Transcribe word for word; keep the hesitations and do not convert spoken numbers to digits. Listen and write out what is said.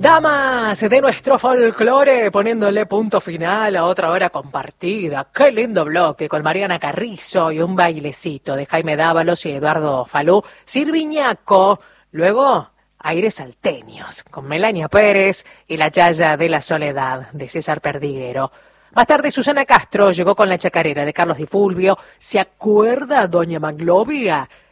Damas de nuestro folclore, poniéndole punto final a otra hora compartida. Qué lindo bloque con Mariana Carrizo y un bailecito de Jaime Dávalos y Eduardo Falú. Sirviñaco, luego aires salteños con Melania Pérez y la Yaya de la Soledad de César Perdiguero. Más tarde Susana Castro llegó con la chacarera de Carlos Di Fulvio. ¿Se acuerda doña Maglovia?